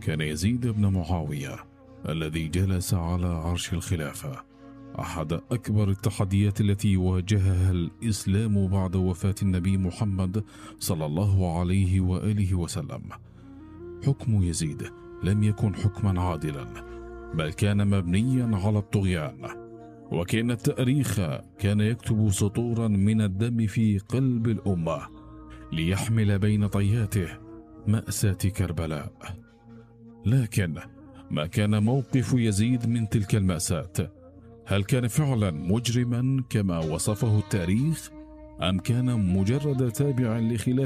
كان يزيد بن معاوية الذي جلس على عرش الخلافة أحد أكبر التحديات التي واجهها الإسلام بعد وفاة النبي محمد صلى الله عليه وآله وسلم. حكم يزيد لم يكن حكما عادلا، بل كان مبنيا على الطغيان، وكأن التاريخ كان يكتب سطورا من الدم في قلب الأمة ليحمل بين طياته مأساة كربلاء. لكن ما كان موقف يزيد من تلك المأساة؟ هل كان فعلا مجرما كما وصفه التاريخ، أم كان مجرد تابع لخلاف